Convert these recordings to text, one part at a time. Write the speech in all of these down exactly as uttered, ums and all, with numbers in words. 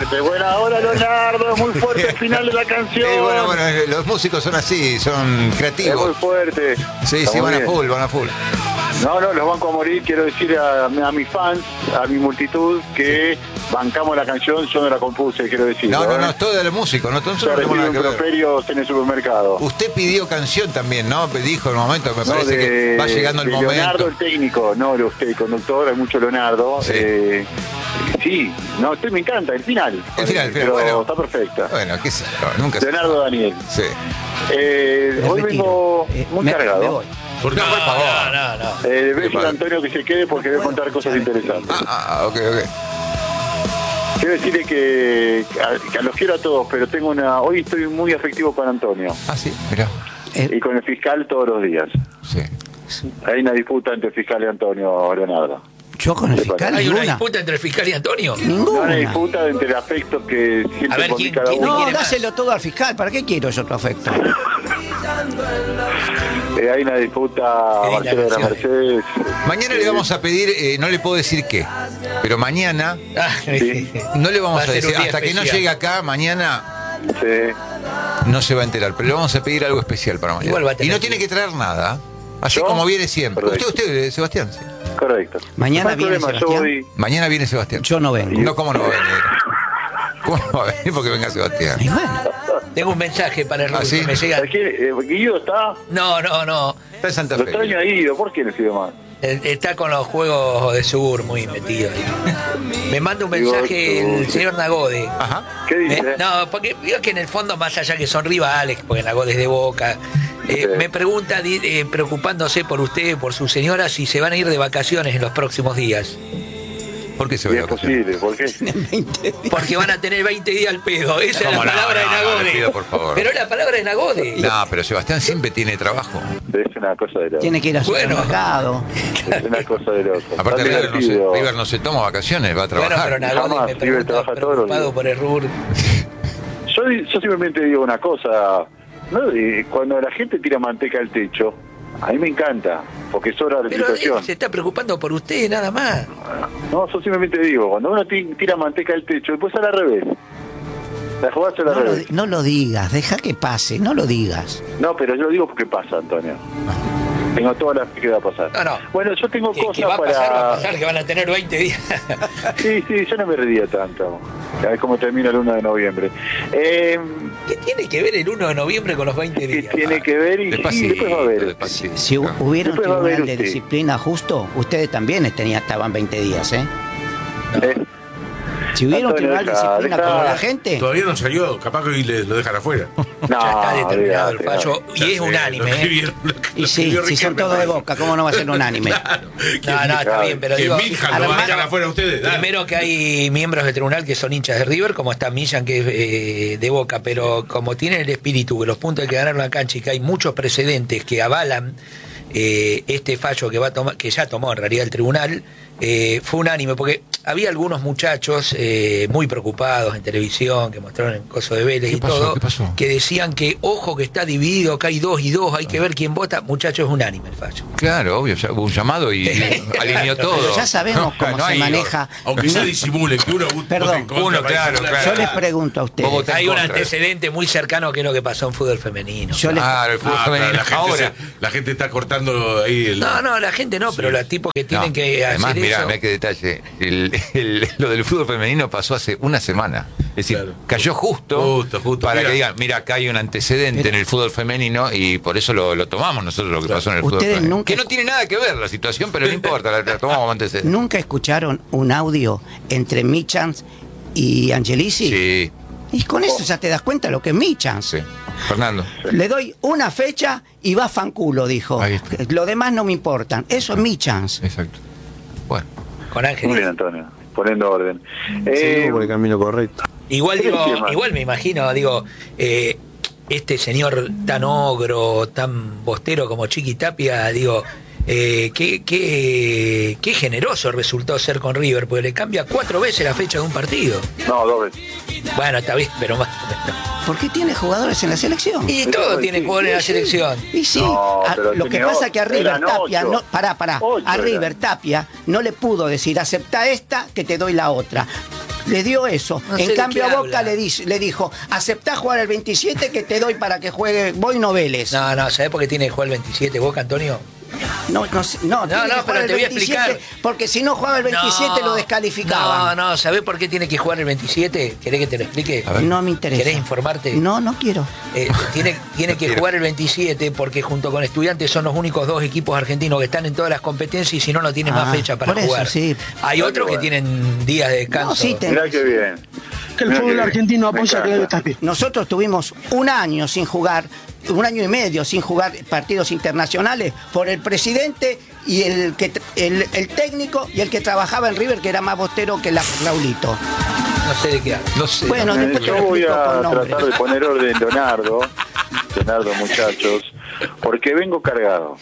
fuerte. Buena hora, Leonardo, muy fuerte el final de la canción. Eh, bueno, bueno, los músicos son así, son creativos. Es muy fuerte. Sí, Está sí, muy van a bien. full, van a full. No, no, los banco a morir. Quiero decir a, a mis fans, a mi multitud, que bancamos la canción. Yo no la compuse, quiero decir. No, no, no, es todo de los músicos, no, nosotros no tenemos nada que ver. Improperios en el supermercado. Usted pidió canción también, ¿no? Dijo en un momento, me No, parece de, que va llegando el de momento. Leonardo, el técnico, no de usted, el conductor, hay mucho Leonardo. Sí. Eh, sí, no, usted me encanta, el final. El final, el final, pero bueno. está perfecta. Bueno, qué sé yo, nunca se Leonardo sabe. Daniel. Sí. Eh, Me hoy retiro. vengo Eh, muy me- cargado. me voy. ¿Por qué? No, por favor. No, no, no. Eh, ¿Qué beso pasa? a Antonio que se quede porque voy a contar cosas interesantes. Ah, ah, ok, ok. Quiero decirle que, a, que a los quiero a todos, pero tengo una. Hoy estoy muy afectivo con Antonio Ah, sí, mirá. Eh, y con el fiscal todos los días. Sí. Hay una disputa entre el fiscal y Antonio Leonardo. yo con el fiscal ¿Hay una ninguna. disputa entre el fiscal y Antonio? Hay Ninguna. una disputa entre el afecto que A siempre ver, con ¿quién- cada quién- uno. No, quiere más? dáselo todo al fiscal. ¿Para qué quiero yo tu afecto? Eh, hay una disputa Qué linda Marcelo de la canción. Mercedes. Mañana le vamos a pedir, eh, no le puedo decir qué, pero mañana Ah, Sí. no le vamos Va a, a ser decir, un día hasta que no especial. llegue acá, mañana Sí. no se va a enterar, pero le vamos a pedir algo especial para mañana. Igual va a Y tener no que- tiene que traer nada, así ¿Yo? como viene siempre. Usted, Correcto. usted, eh, Sebastián, sí. Correcto. Mañana No hay viene problema, yo Sebastián. voy- Mañana viene Sebastián. Yo no vengo. No, ¿cómo no va a venir? ¿Cómo no va a venir porque venga Sebastián? Y bueno, Tengo un mensaje para el ¿Ah, Ruth sí? que me llega. ¿Aquí, eh, Guido está? No, no, no. Está en Santa Lo Fe. extraño a Guido, ¿por qué no sigue más? Eh, Está con los juegos de Sur muy metido ahí. Me manda un mensaje el señor Nagode. Ajá. ¿Qué dice? Eh, no, porque veo que en el fondo, más allá que son rivales, porque Nagode es de Boca, eh, Sí. me pregunta, di- eh, preocupándose por usted, por su señora, si se van a ir de vacaciones en los próximos días. ¿Por qué se Sí, ve es posible, ¿por qué? Porque van a tener veinte días al pedo. Esa es la ¿Cómo no? palabra de No, no, Nagode. le pido, por favor. Pero es la palabra de Nagode. No, pero Sebastián siempre tiene trabajo. Es una cosa de loco. tiene que ir al Bueno. supermercado. Es una cosa de loco. Aparte, Está River no, se, divertido. River no se toma vacaciones, va a Bueno, trabajar. pero Nagode Jamás, me River pregunta, trabaja todos los preocupado días. por el Ruhr. Yo, yo simplemente digo una cosa, ¿no? Y cuando la gente tira manteca al techo, a mí me encanta, porque es hora de Pero situación. él se está preocupando por usted, nada más. No, yo simplemente digo, cuando uno ti- tira manteca al techo, después al revés. La jugada al No lo, revés. no lo digas, deja que pase, no lo digas. No, pero yo lo digo porque pasa, Antonio. Tengo toda la fe que va a pasar. No, no. Bueno, yo tengo Que, cosas que va a para... pasar, va a pasar, que van a tener veinte días. Sí, sí, yo no me reía tanto. A ver cómo termina el uno de noviembre. Eh, ¿Qué tiene que ver el uno de noviembre con los veinte ¿Qué días? tiene que ver? Y sí, Despacito, después va a ver. despacito. Si hu- hubiera un Después va a ver tribunal de usted. disciplina justo, ustedes también tenían, estaban veinte días, ¿eh? Eh, Si hubiera un Antonio, tribunal de deja- disciplina deja- como la gente, Todavía no salió, capaz que hoy le- lo dejan afuera. no, Ya está determinado el olvidate, fallo no. y es unánime, ¿eh? y sí, si son todos de Boca, ¿cómo no va a ser unánime? No, no, está bien, pero Que digo, Miljan lo lo van a dejan dejar afuera ustedes. Primero que hay miembros del tribunal que son hinchas de River, como está Millan, que es eh, de Boca, pero como tienen el espíritu que los puntos hay que ganar la cancha y que hay muchos precedentes que avalan eh, este fallo que va a tomar, que ya tomó en realidad el tribunal, eh, fue unánime, porque había algunos muchachos eh, muy preocupados en televisión, que mostraron el coso de Vélez ¿Qué y pasó? todo, ¿Qué pasó? que decían que ojo que está dividido, que hay dos y dos, hay que ver quién vota. Muchachos, es unánime el fallo. Claro, obvio, ya hubo un llamado y alineó todo. Pero ya sabemos cómo No se hay- maneja. Aunque se disimule que uno vote Perdón. en contra, Uno, para claro, disimular. claro. Yo les pregunto a ustedes. Vos votás en Hay un contra. antecedente muy cercano que es lo que pasó en fútbol femenino. Yo les- Claro, el fútbol Ah, femenino. claro, la, gente Ahora. se- la gente está cortando ahí el... No, no, la gente no, pero los tipos que tienen No, que además, hacer mirá, eso. mirá qué detalle. El- el- lo del fútbol femenino pasó hace una semana. Es decir, Claro. cayó justo, Justo, justo. para Mira. que digan, mira, acá hay un antecedente en el fútbol femenino y por eso lo, lo tomamos nosotros lo que pasó en el fútbol Ustedes femenino. nunca- Que no tiene nada que ver la situación, pero no importa, la, la tomamos como antecedente. ¿Nunca escucharon un audio entre Michans y Angelici? Sí, Y con eso ya te das cuenta lo que es Michans. sí. Fernando. Le doy una fecha y va fanculo, dijo. Ahí está. Lo demás no me importan. Eso es Michans. Exacto. Bueno. Con Ángel. Muy bien, Antonio, poniendo orden. Eh, Seguimos por el camino correcto. Igual ¿Qué digo, tema? igual me imagino, digo, eh, este señor tan ogro, tan bostero como Chiqui Tapia, digo, eh, qué, qué, qué generoso resultó ser con River, porque le cambia cuatro veces la fecha de un partido. no, dos veces. Bueno, está bien, pero más. ¿Por qué tiene jugadores en la selección? Y todo tiene jugadores en la selección. Y sí, No, a- pero lo que tiene pasa ocho, es que a River eran Tapia, ocho. no, pará, pará, Ocho a eran. River Tapia no le pudo decir, acepta esta, que te doy la otra. Le dio eso. No sé en de cambio, qué a Boca habla. le, di- le dijo, aceptá jugar el veintisiete que te doy para que juegue Boy Noveles. No, no, ¿sabés por qué tiene que jugar el veintisiete Boca, Antonio? No, no, sé, no, tiene no, que jugar pero el te voy a veintisiete, explicar. porque si no jugaba el veintisiete No, lo descalificaban. No, no, ¿sabés por qué tiene que jugar el veintisiete? ¿Querés que te lo explique? A ver. No me interesa. ¿Querés informarte? No, no quiero. Eh, tiene tiene No que quiero. jugar el veintisiete porque junto con Estudiantes son los únicos dos equipos argentinos que están en todas las competencias y si no, no tienen Ah, más fecha para por eso, jugar. sí. Hay Mirá otros qué que bueno. tienen días de descanso. No, sí, te- Mirá qué bien. Que el Mirá fútbol qué argentino bien. apoya Me que debe encanta. estar bien. Nosotros tuvimos un año sin jugar, un año y medio sin jugar partidos internacionales por el presidente y el que el, el técnico y el que trabajaba en River, que era más bostero que la Raulito. No sé de qué habla. No sé. Bueno, Eh, después te yo lo voy explico a con nombres. tratar de poner orden, Leonardo. Leonardo, muchachos, porque vengo cargado.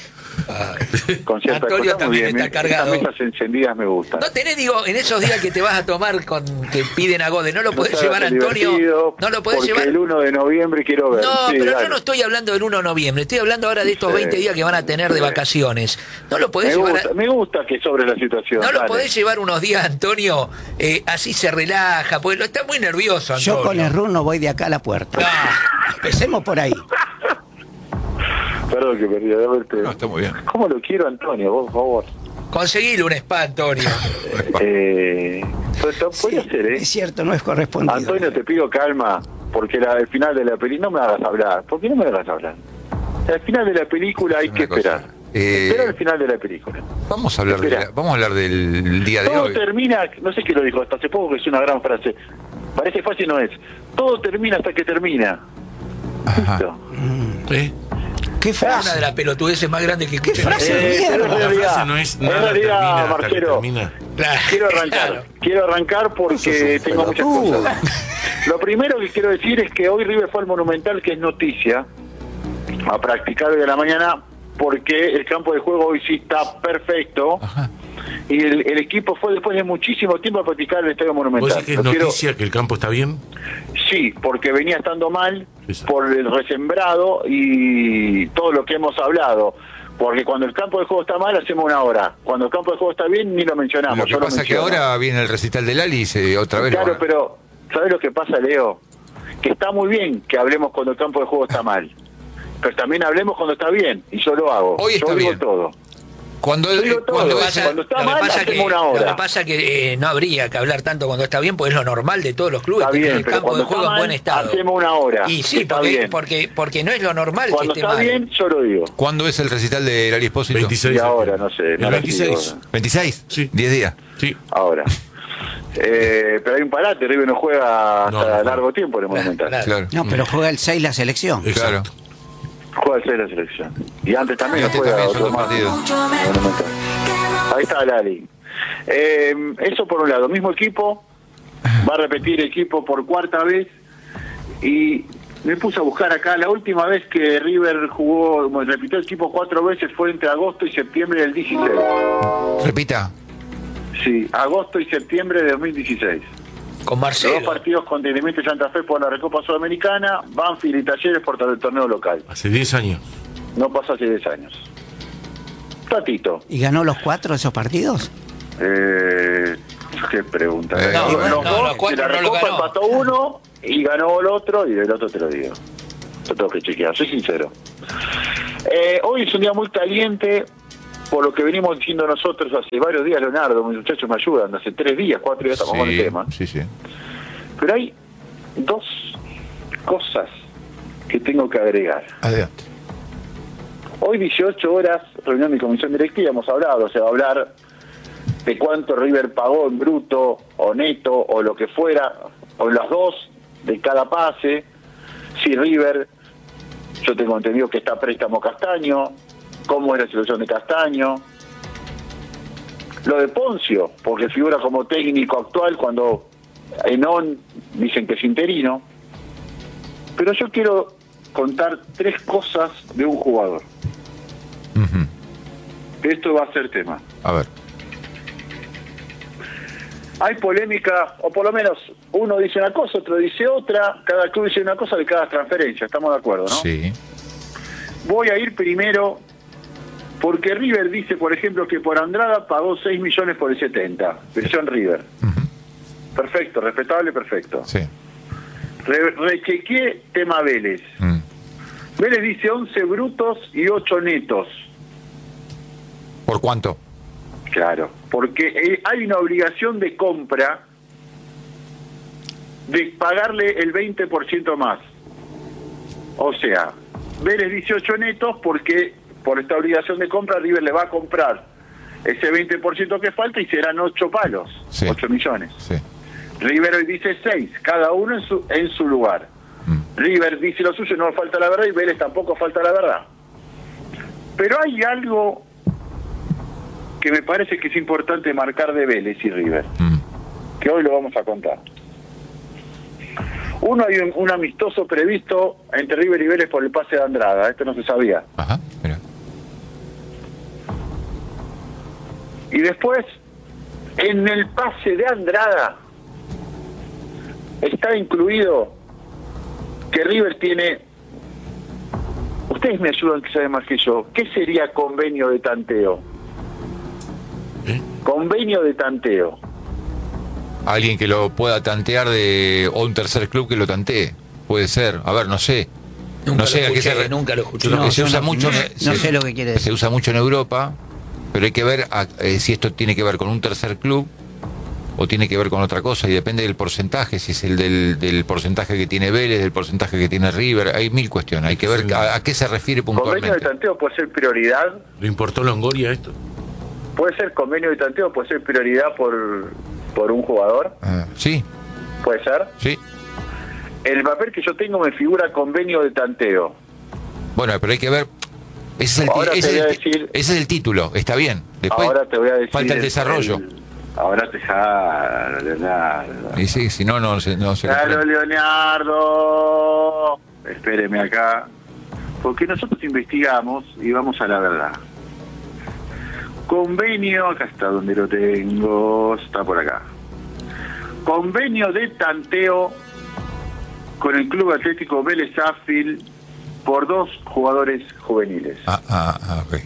Con ciertas Antonio cosas, muy también bien. está Esas cargado. mesas encendidas me gustan. No tenés, digo, en esos días que te vas a tomar con que piden a Gode, ¿no lo podés No llevar a sabes, Antonio? divertido, ¿No lo podés porque llevar? el uno de noviembre quiero ver. No, Sí, pero dale. yo no estoy hablando del uno de noviembre, estoy hablando ahora de estos Sí. veinte días que van a tener de Sí. vacaciones. ¿No lo podés Me llevar gusta, a- me gusta que sobre la situación. ¿No lo dale. podés llevar unos días, Antonio? Eh, así se relaja, porque lo está muy nervioso, Antonio. Yo con el run no voy de acá a la puerta. Ah, Empecemos por ahí. Perdón que perdí, a verte. No, está muy bien. ¿Cómo lo quiero, Antonio? Por favor. conseguile un spa, Antonio. Eh, pues, puede Sí, ser, ¿eh? es cierto, no es correspondido. Antonio, te pido calma, porque la, el final de la película, no me hagas hablar. ¿Por qué no me hagas hablar? Al final de la película hay Una que cosa. esperar. Eh, Espera el final de la película. Vamos a hablar de Espera. la- vamos a hablar del día de Todo hoy. termina, no sé quién lo dijo, hasta hace poco, que es una gran frase. Parece fácil, no es. Todo termina hasta que termina. Ajá. Listo. ¿Eh? ¿Qué Una frase? de las pelotudeces más grandes que escuché. frase? Eh, mierda. pero en La realidad, frase no es en nada realidad, termina hasta que Marcelo, termina. Claro, quiero arrancar. claro. Quiero arrancar porque tengo muchas cosas. Lo primero que quiero decir es que hoy River fue al Monumental, que es noticia, a practicar hoy a la mañana, porque el campo de juego hoy sí está perfecto. Ajá. Y el, el equipo fue después de muchísimo tiempo a practicar en el Estadio ¿Vos Monumental. decís que es Lo quiero- noticia que el campo está bien? Sí, porque venía estando mal Exacto. por el resembrado y todo lo que hemos hablado. Porque cuando el campo de juego está mal, hacemos una hora. Cuando el campo de juego está bien, ni lo mencionamos. Lo que yo lo pasa es que menciono. ahora viene el recital del Ali y se- otra vez lo Claro, van a- pero ¿sabes lo que pasa, Leo? Que está muy bien que hablemos cuando el campo de juego está mal. Pero también hablemos cuando está bien. Y yo lo hago. Hoy está yo digo bien. todo. Cuando, Yo digo todo. cuando Lo es- pasa- cuando está lo que mal, pasa hacemos que, una hora. Lo que pasa que eh, no habría que hablar tanto cuando está bien, porque es lo normal de todos los clubes, Está tener bien, el pero campo de cuando juego está en mal, buen estado. hacemos una hora. Y sí, Está porque, bien. porque, porque no es lo normal Cuando que esté está mal. bien, yo lo digo. ¿Cuándo es el recital del Ali Espósito? veintiséis. Y ahora, no sé. El no lo veintiséis. sigo. ¿veintiséis? Sí. diez días. Sí. Ahora. Eh, pero hay un parate, River no juega hasta No, no, no. largo tiempo en el Claro, Monumental. claro. Claro. No, pero juega el seis la selección. Claro. Exacto. Juega el seis de la selección. Y antes también Antes juega también son otro dos más. partidos. Monumental. Ahí está Lali. Eh, eso por un lado. Mismo equipo. Va a repetir equipo por cuarta vez. Y me puse a buscar acá. La última vez que River jugó, bueno, repitió el equipo cuatro veces fue entre agosto y septiembre del dieciséis. Repita. Sí, agosto y septiembre de dos mil dieciséis. Con Los Marcelo. dos partidos con Independiente Santa Fe por la Recopa Sudamericana, Banfield y Talleres por el torneo local. Hace diez años. No pasó hace diez años. Tatito. ¿Y ganó los cuatro de esos partidos? Eh, qué pregunta. Eh, No, no, los no, dos, los cuatro de la no lo Recopa ganó. empató uno y ganó el otro y del otro te lo digo. Lo tengo que chequear, soy sincero. Eh, hoy es un día muy caliente, por lo que venimos diciendo nosotros hace varios días, Leonardo, mis muchachos me ayudan, hace tres días, cuatro días estamos con el tema. Sí, sí. Pero hay dos cosas que tengo que agregar. Adelante. Hoy dieciocho horas, reunión de comisión directiva, hemos hablado, se va a hablar de cuánto River pagó en bruto o neto o lo que fuera, o las dos de cada pase. Si River, yo tengo entendido que está préstamo Castaño, cómo es la situación de Castaño. Lo de Poncio, porque figura como técnico actual cuando en O N dicen que es interino. Pero yo quiero contar tres cosas de un jugador. Ujú. Esto va a ser tema. A ver. Hay polémica, o por lo menos uno dice una cosa, otro dice otra, cada club dice una cosa de cada transferencia, estamos de acuerdo, ¿no? Sí. Voy a ir primero porque River dice, por ejemplo, que por Andrada pagó seis millones por el setenta, versión River. Ujú. Perfecto, respetable, perfecto. Sí. Re- rechequeé tema Vélez. Mm. Vélez dice once brutos y ocho netos. ¿Por cuánto? Claro, porque eh, hay una obligación de compra de pagarle el veinte por ciento más. O sea, Vélez dieciocho netos porque por esta obligación de compra River le va a comprar ese veinte por ciento que falta y serán ocho palos, Sí. ocho millones. Sí. River hoy dice seis, cada uno en su, en su lugar. Mm. River dice lo suyo, no falta la verdad, y Vélez tampoco falta la verdad. Pero hay algo que me parece que es importante marcar de Vélez y River, Mm. que hoy lo vamos a contar. Uno, hay un, un amistoso previsto entre River y Vélez por el pase de Andrada, esto no se sabía. Ajá, mira. Y después, en el pase de Andrada, está incluido que River tiene... Ustedes me ayudan que saben más que yo. ¿Qué sería convenio de tanteo? ¿Eh? Convenio de tanteo. Alguien que lo pueda tantear de o un tercer club que lo tantee. Puede ser. A ver, no sé. Nunca no sé lo a qué escuché, se re- nunca lo escuché. Lo No, que se yo usa no- mucho no- en- no se- sé lo que quiere decir. Se usa mucho en Europa, pero hay que ver a- eh, si esto tiene que ver con un tercer club o tiene que ver con otra cosa, y depende del porcentaje, si es el del, del porcentaje que tiene Vélez, del porcentaje que tiene River. Hay mil cuestiones. Hay que ver a, a qué se refiere Convenio de puntualmente. tanteo puede ser prioridad. ¿Le importó Longoria esto? Puede ser convenio de tanteo, puede ser prioridad por, por un jugador. Ah, sí, Puede ser. sí. El papel que yo tengo me figura convenio de tanteo. Bueno, pero hay que ver. Ese es el, ti- Ahora te ese es voy a el ti- decir- ese es el título, está bien. Después Ahora te voy a decir... falta el desarrollo. el- ahora te... Claro, Leonardo. Y sí, si no, no se, no se Claro, comprende. Leonardo. Espéreme acá. Porque nosotros investigamos y vamos a la verdad. Convenio, acá está donde lo tengo, está por acá. Convenio de tanteo con el Club Atlético Vélez Sarsfield por dos jugadores juveniles. Ah, ah, ah, ok.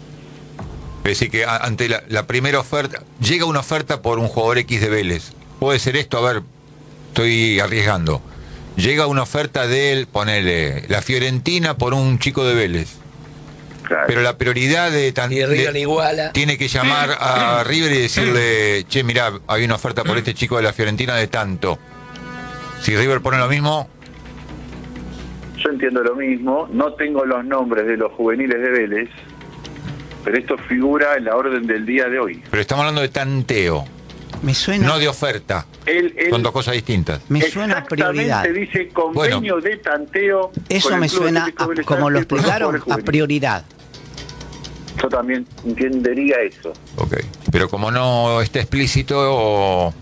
Es decir, que a- ante la, la primera oferta, llega una oferta por un jugador X de Vélez. Puede ser esto, a ver, estoy arriesgando. Llega una oferta de él, ponele, la Fiorentina por un chico de Vélez. Claro. Pero la prioridad de tan- Y River de- le iguala. tiene que llamar a River y decirle, che, mirá, hay una oferta por este chico de la Fiorentina de tanto. Si River pone lo mismo, Yo entiendo lo mismo, no tengo los nombres de los juveniles de Vélez, pero esto figura en la orden del día de hoy. pero estamos hablando de tanteo, Me suena, no de oferta. El, el- Son dos cosas distintas. me suena a prioridad. Exactamente, dice convenio Bueno. de tanteo. Eso con el me Club suena, Atlético a- Vélez como lo Sarsfield por dos explicaron, jugadores a juveniles. prioridad. Yo también entendería eso. Ok. Pero como no está explícito, o...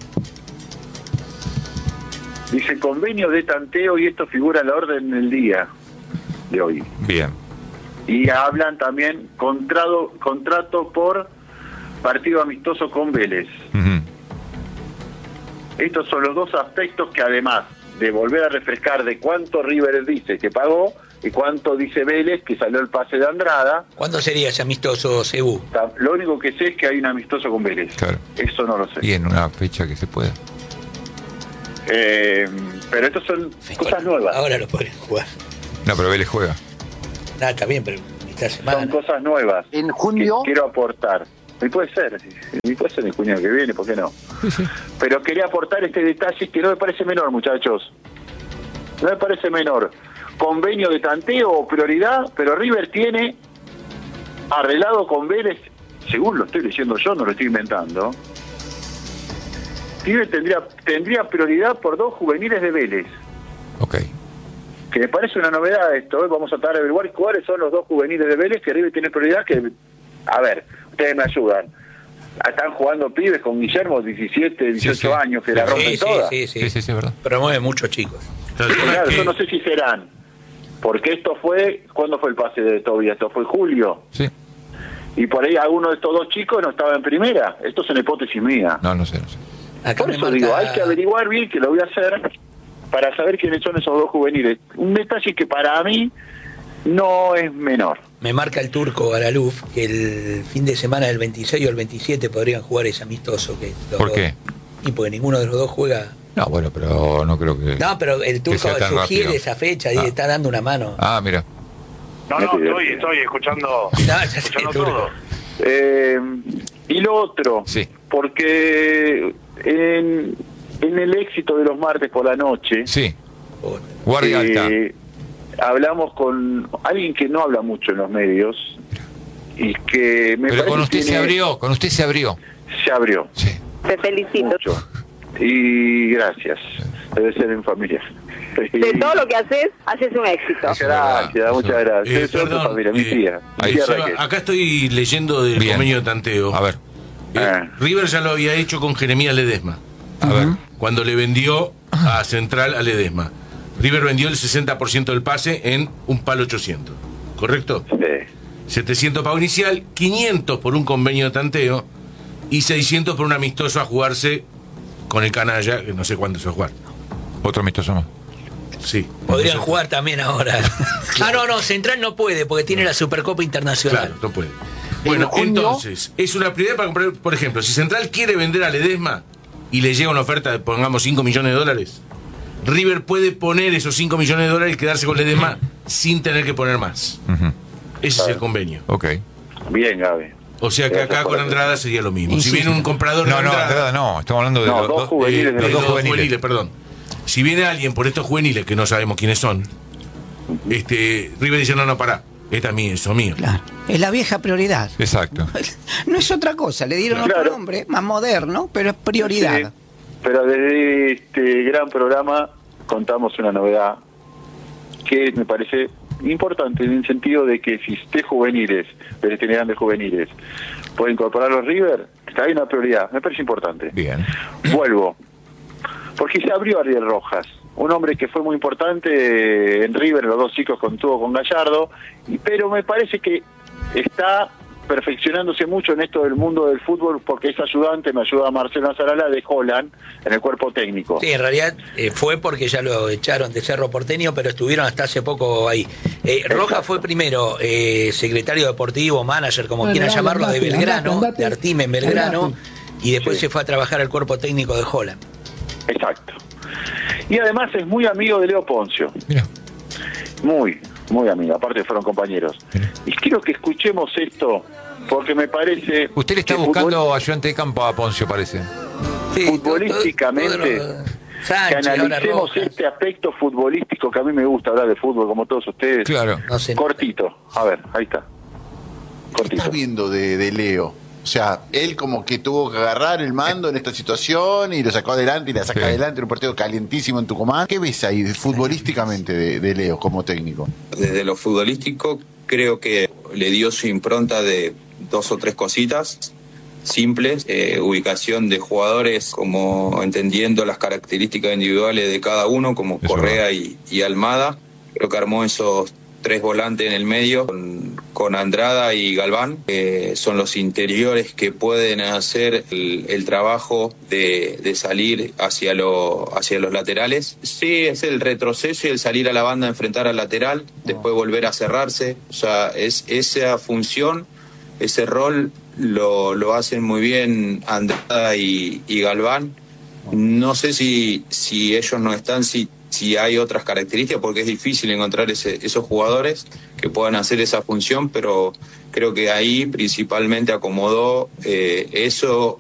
Dice convenio de tanteo y esto figura en la orden del día de hoy. bien. Y hablan también contrato, contrato por partido amistoso con Vélez. Ujú. Estos son los dos aspectos que además de volver a refrescar de cuánto River dice que pagó y cuánto dice Vélez que salió el pase de Andrada, ¿Cuándo sería ese amistoso Cebú? ta- lo único que sé es que hay un amistoso con Vélez. Claro. Eso no lo sé. Y en una fecha que se pueda. Eh, pero estas son cosas nuevas. Ahora lo podrían jugar. No, pero Vélez juega. Nada, está bien, pero esta semana. Son ¿no? cosas nuevas En junio, que quiero aportar. Y puede ser, y puede ser el junio que viene, ¿por qué no? Pero quería aportar este detalle que no me parece menor, muchachos. No me parece menor. Convenio de tanteo o prioridad, pero River tiene arreglado con Vélez, según lo estoy leyendo yo, no lo estoy inventando. River tendría, tendría prioridad por dos juveniles de Vélez. Ok. Que me parece una novedad esto, ¿eh? Vamos a tratar de averiguar cuáles son los dos juveniles de Vélez que River tiene prioridad, que, a ver, ustedes me ayudan. Están jugando pibes con Guillermo, diecisiete, dieciocho Sí, sí. años, que la Sí, rompen Sí, sí, todas. sí, sí, Sí, sí, sí, es verdad. Promueve muchos chicos. Claro, Claro, que- yo no sé si serán, porque esto fue, ¿cuándo fue el pase de Tobías? Esto fue en julio, Sí. y por ahí alguno de estos dos chicos no estaba en primera. Esto es una hipótesis mía. No, no sé, no sé. Acá Por me eso marca- digo, hay que averiguar bien, que lo voy a hacer, para saber quiénes son esos dos juveniles. Un detalle que para mí no es menor. Me marca el turco Araluf que el fin de semana del veintiséis o el veintisiete podrían jugar ese amistoso. Que los ¿Por dos- qué? Y porque ninguno de los dos juega. No, bueno, pero no creo que. No, pero el turco sea tan sugiere rápido. esa fecha y Ah. está dando una mano. Ah, mira. No, no, estoy, estoy escuchando, No, ya sé, escuchando turco. todo. Eh, y lo otro, Sí. porque en, en el éxito de los martes por la noche, Sí. Guardia alta. eh, hablamos con alguien que no habla mucho en los medios y que me Pero parece con usted que se tiene- abrió, con usted se abrió. se abrió Sí. Te felicito. mucho. Y gracias, debe ser en familia. De todo lo que haces, haces un éxito. Eso es verdad. Gracias, muchas gracias. Eh, Ustedes son tu perdón, familia, mi eh, tía. Mi ahí tía Seba, Raquel. acá estoy leyendo del Bien. convenio de tanteo. A ver, Eh, Ah. River ya lo había hecho con Jeremías Ledesma, a ver. cuando le vendió a Central a Ledesma. River vendió el sesenta por ciento del pase en un palo ochocientos, ¿correcto? Sí. setecientos pago inicial, quinientos por un convenio de tanteo y seiscientos por un amistoso a jugarse con el canalla, que no sé cuándo se va a jugar. Otro amistoso más. Sí. Podrían No sé. jugar también ahora. Ah, no, no, Central no puede porque tiene la Supercopa Internacional. Claro, no puede. Bueno, junio- entonces, es una prioridad para comprar, por ejemplo, si Central quiere vender a Ledesma y le llega una oferta de, pongamos, cinco millones de dólares, River puede poner esos cinco millones de dólares y quedarse con Ledesma sin tener que poner más. Ujú. Ese es el convenio. Ok. Bien, Gaby. O sea que Gracias acá por con la- Andrada sería lo mismo. Si Insisto. viene un comprador de No, no, Andrada, Andrada no. Estamos hablando de No, los dos dos, juveniles eh, de los Eh, dos los juveniles. perdón. Si viene alguien por estos juveniles que no sabemos quiénes son, este River dice, no, no, pará, esta es mía, eso es mío. Claro. Es la vieja prioridad. Exacto. No es otra cosa, le dieron Claro. otro nombre, más moderno, pero es prioridad. Sí, pero desde este gran programa contamos una novedad que me parece importante en el sentido de que si usted juveniles, pero tiene grandes juveniles, puede incorporar los River, está ahí una prioridad, me parece importante. Bien. Vuelvo, porque se abrió Ariel Rojas, un hombre que fue muy importante en River, en los dos ciclos contuvo con Gallardo, y- pero me parece que está perfeccionándose mucho en esto del mundo del fútbol porque es ayudante, me ayuda Marcelo Azarala de Holland en el cuerpo técnico. Sí, en realidad eh, fue porque ya lo echaron de Cerro Porteño, pero estuvieron hasta hace poco ahí. Eh, Rojas fue primero eh, secretario deportivo, manager, como Bueno, quieran dale, llamarlo, de andate, Belgrano, andate, andate. de Artime en Belgrano, Andate. y después Sí. se fue a trabajar al cuerpo técnico de Holland. Exacto. Y además es muy amigo de Leo Poncio, Mira. muy, muy amigo, aparte fueron compañeros. Y quiero que escuchemos esto porque me parece... Usted le está que buscando futbol- ayudante de campo a Poncio, parece. Sí, Futbolísticamente, todo- todo- todo- que Sánchez, ahora analicemos Rojas. este aspecto futbolístico que a mí me gusta hablar de fútbol como todos ustedes. Claro. No sé. Cortito, a ver, ahí está. ¿Qué Cortito. estás viendo de, de Leo? O sea, él como que tuvo que agarrar el mando en esta situación y lo sacó adelante y la saca Sí. adelante en un partido calientísimo en Tucumán. ¿Qué ves ahí futbolísticamente de, de Leo como técnico? Desde lo futbolístico, creo que le dio su impronta de dos o tres cositas simples, eh, ubicación de jugadores como entendiendo las características individuales de cada uno, como Eso Correa y, y Almada. Creo que armó esos tres volantes en el medio con, con Andrada y Galván, que son los interiores que pueden hacer el, el trabajo de, de salir hacia, lo, hacia los laterales. Sí, es el retroceso y el salir a la banda, enfrentar al lateral, después volver a cerrarse. O sea, es esa función, ese rol lo, lo hacen muy bien Andrada y, y Galván. No sé si, si ellos no están, si, si hay otras características, porque es difícil encontrar ese, esos jugadores que puedan hacer esa función, pero creo que ahí principalmente acomodó eh, eso